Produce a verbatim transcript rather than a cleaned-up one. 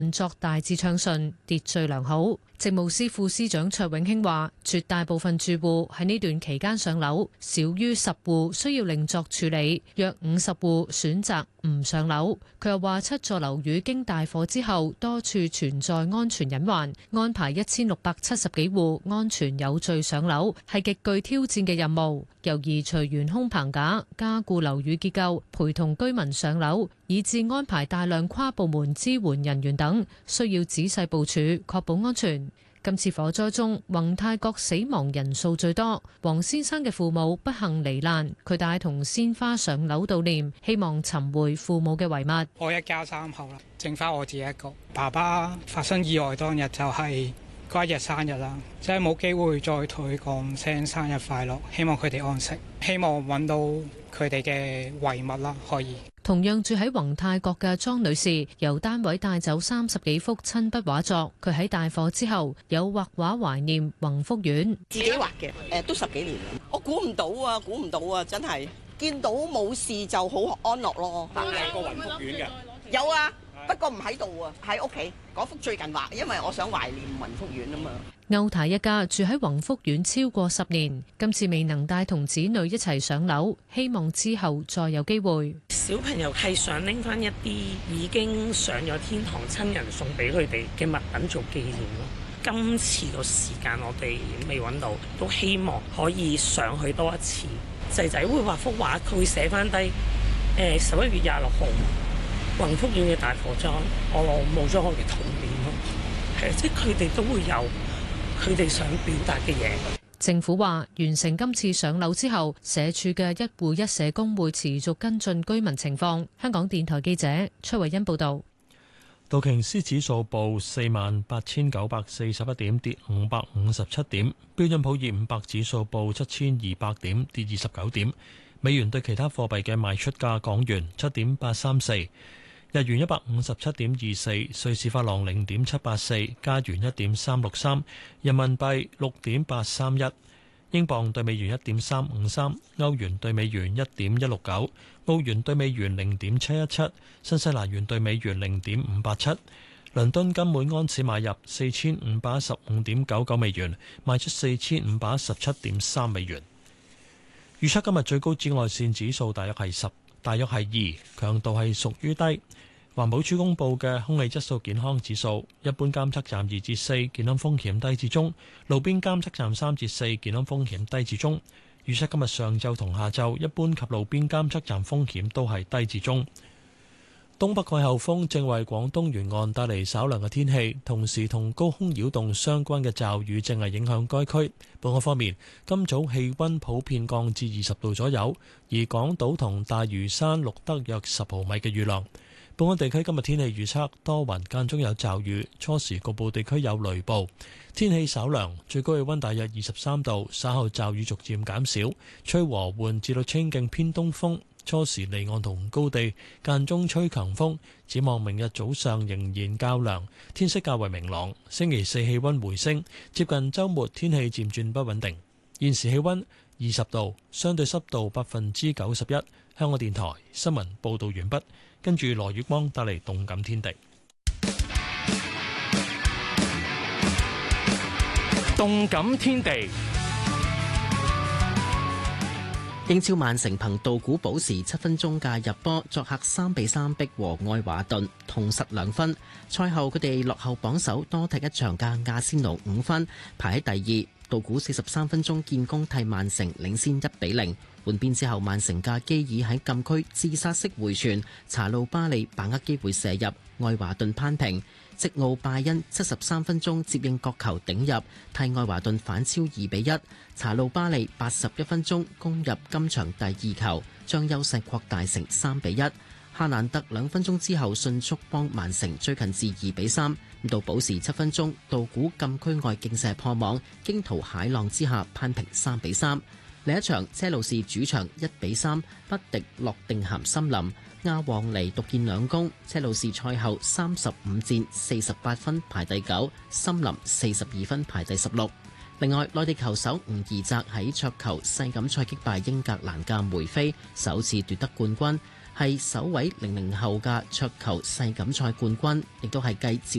運作大致暢順，秩序良好。政務司副司長卓永興話，絕大部分住戶喺呢段期間上樓，少於十戶需要另作處理，約五十戶選擇唔上樓。佢又話，七座樓宇經大火之後，多處存在安全隱患，安排一千六百七十幾戶安全有序上樓，係極具挑戰嘅任務。又移除懸空棚架，加固樓宇結構，陪同居民上樓，以至安排大量跨部門支援人員等，需要仔細部署，確保安全。今次火災中，宏泰閣死亡人數最多。黃先生嘅父母不幸罹難，佢帶同鮮花上樓悼念，希望尋回父母嘅遺物。 我一家三口啦，剩翻我自己一個。爸爸發生意外當日就係嗰一日生日啦，即係冇機會再同佢講聲生日快樂，希望佢哋安息，希望揾到佢哋嘅遺物啦，可以。 同樣住喺宏泰閣嘅莊女士，由單位帶走三十幾幅親筆畫作。佢喺大火之後有畫畫懷念宏福苑， 自己畫嘅，誒都十幾年。我估唔到啊，估唔到啊，真係見到冇事就好安樂咯。 有個宏福苑嘅， 有啊，不過唔喺度啊，喺屋企嗰幅最近畫，因為我想懷念宏福苑啊嘛。 歐太一家住喺宏福苑超過十年，今次未能帶同子女一齊上樓，希望之後再有機會。 小朋友係想拎翻一啲已經上咗天堂親人送俾佢哋嘅物品做紀念咯。今次個時間我哋未揾到，都希望可以上去多一次。仔仔會畫幅畫，佢會寫翻低誒十一月廿六號宏福苑嘅大火災，我冇咗我嘅童年咯。係即係佢哋都會有佢哋想表達嘅嘢。 政府話完成今次上樓之後，社署嘅一戶一社工會持續跟進居民情況。香港電台記者崔慧欣報道。 道瓊斯指數報四萬八千九百四十一點，跌五百五十七點。標準普爾五百指數報七千二百點，跌二十九點。美元對其他貨幣嘅賣出價：港元七點八三四，日元一百五十七點二四，瑞士法郎零點七八四，加元一點三六三，人民幣六點八三一，英鎊對美元一點三五三，歐元對美元一點一六九，澳元對美元零點七一七，新西蘭元對美元零點五八七。倫敦金每安士買入四千五百一十五點九九美元，賣出四千五百一十七點三美元。預測今日最高紫外線指數大約係十，大約係二，強度係屬於低。環保署公布嘅空氣質素健康指數，一般監測站二至四，健康風險低至中；路邊監測站三至四，健康風險低至中。預測今日上晝同下晝，一般及路邊監測站風險都係低至中。東北季候風正為廣東沿岸帶嚟稍涼嘅天氣，同時同高空擾動相關嘅驟雨正係影響該區。本港方面，今早氣溫普遍降至二十度左右，而港島同大嶼山錄得約十毫米嘅雨量。本港地區今日天氣預測多雲，間中有驟雨，初時局部地區有雷暴，天氣稍涼，最高氣溫大約二十三度，稍後驟雨逐漸減少，吹和緩至到清勁偏東風，初時離岸同高地間中吹強風。展望明日早上仍然較涼，天色較為明朗。星期四氣溫回升，接近週末天氣漸轉不穩定。現時氣溫二十度，相對濕度百分之九十一。香港電台新聞報道完畢。跟住羅月光帶嚟動感天地。 動感天地， 英超曼城憑道古保時七分鐘嘅入波，作客三比三逼和愛華頓，同失兩分。賽後佢哋落後榜首多踢一場嘅阿仙奴五分，排喺第二。道古四十三分鐘建功替曼城領先一比零。換邊之後，曼城嘅基爾喺禁區自殺式回傳，查路巴利把握機會射入，愛華頓扳平。積奧拜恩七十三分鐘接應角球頂入，替愛華頓反超二比一。查路巴利八十一分鐘攻入今場第二球，將優勢擴大成三比一。夏蘭特兩分鐘之後迅速幫曼城追近至二比三。到補時七分鐘，道古禁區外勁射破網，驚濤駭浪之下扳平三比三。另一場車路士主場一比三不敵諾定咸森林，亞旺尼獨建兩功。車路士賽後三十五戰四十八分排第九，森林四十二分排第十六。另外，內地球手吳儀澤喺桌球世錦賽擊敗英格蘭嘅梅菲，首次奪得冠軍。 係首位零零後嘅桌球世錦賽冠軍，亦都係繼趙